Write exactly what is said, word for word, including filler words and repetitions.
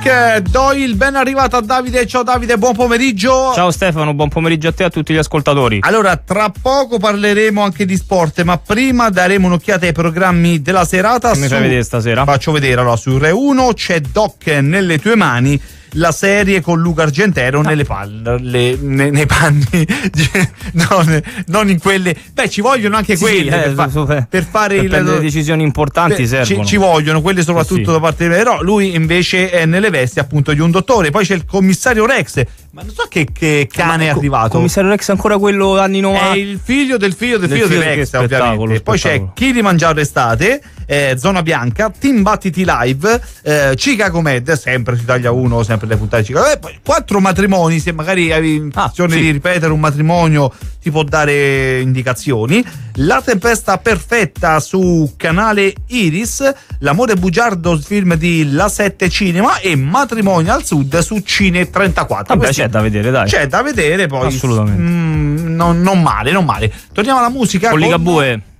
Nick Doyle, ben arrivato a Davide. Ciao Davide, buon pomeriggio. Ciao Stefano, buon pomeriggio a te e a tutti gli ascoltatori. Allora, tra poco parleremo anche di sport, ma prima daremo un'occhiata ai programmi della serata. Che mi fai vedere stasera? Faccio vedere, allora, su Rai uno c'è Doc nelle tue mani, la serie con Luca Argentero ah. nelle palle, le, ne, nei panni, non, non in quelle. Beh, ci vogliono anche sì, quelle sì, per, eh, fa, su, per, per fare per il, prendere decisioni importanti beh, servono. Ci, ci vogliono quelle soprattutto eh sì. da parte di però lui invece è nelle vesti appunto di un dottore. Poi c'è il commissario Rex, ma non so che, che cane ma è arrivato. Commissario Rex ancora quello anni novanta. È il figlio del figlio del, del figlio, figlio di Rex, ovviamente. Poi c'è Kilimangiaro Estate, eh, Zona Bianca, Team Battiti Live, eh, Chicago Med, sempre su Italia uno, sempre le puntate di Chicago. Eh, poi quattro matrimoni, se magari hai intenzione ah, sì. di ripetere un matrimonio ti può dare indicazioni. La tempesta perfetta su canale Iris, L'amore bugiardo, film di La sette Cinema, e Matrimonio al Sud su Cine trentaquattro. Vabbè, c'è da vedere, dai. C'è da vedere, poi assolutamente. Mm, non, non male, non male. Torniamo alla musica con Ligabue.